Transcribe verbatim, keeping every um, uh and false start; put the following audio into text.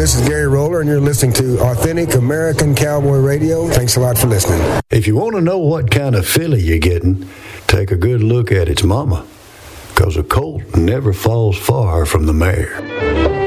this is Gary Roller, and you're listening to Authentic American Cowboy Radio. Thanks a lot for listening. If you want to know what kind of filly you're getting, take a good look at its mama, because a colt never falls far from the mare.